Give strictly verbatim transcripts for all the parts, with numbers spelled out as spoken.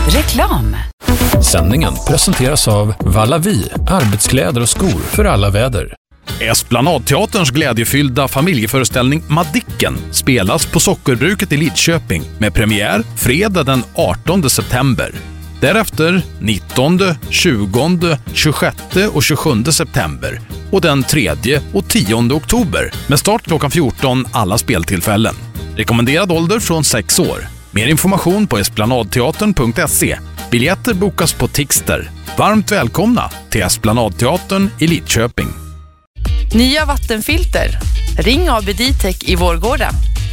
Reklam. Sändningen presenteras av Vallavi, arbetskläder och skor för alla väder. Esplanadteaterns glädjefyllda familjeföreställning Madicken spelas på Sockerbruket i Lidköping med premiär fredag den artonde september. Därefter nittonde, tjugonde, tjugosjätte och tjugosjunde september och den tredje och tionde oktober med start klockan fjorton alla speltillfällen. Rekommenderad ålder från sex år. Mer information på esplanadteatern punkt se. Biljetter bokas på Tixter. Varmt välkomna till Esplanadteatern i Lidköping. Nya vattenfilter. Ring A B D-Tech i Vårgårda.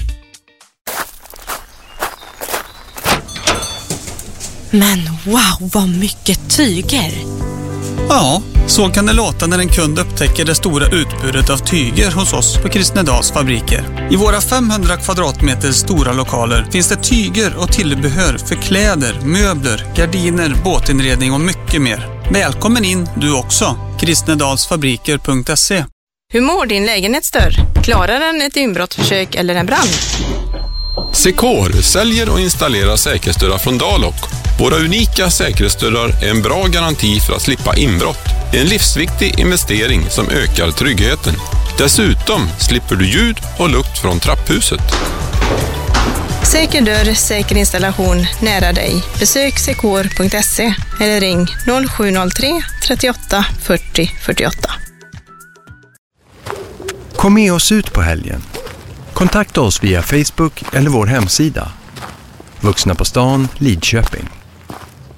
Men wow, vad mycket tyger! Ja, så kan det låta när en kund upptäcker det stora utbudet av tyger hos oss på Kristnedals fabriker. I våra femhundra kvadratmeter stora lokaler finns det tyger och tillbehör för kläder, möbler, gardiner, båtinredning och mycket mer. Välkommen in du också, kristnedalsfabriker punkt se. Hur mår din lägenhetsdörr? Klarar den ett inbrottsförsök eller en brand? Secor säljer och installerar säkerhetsdörrar från Dalok. Våra unika säkerhetsdörrar är en bra garanti för att slippa inbrott. Det är en livsviktig investering som ökar tryggheten. Dessutom slipper du ljud och lukt från trapphuset. Säker dörr, säker installation nära dig. Besök secor punkt se eller ring noll sju noll tre trettioåtta fyrtio fyrtioåtta. Kom med oss ut på helgen. Kontakta oss via Facebook eller vår hemsida. Vuxna på stan, Lidköping.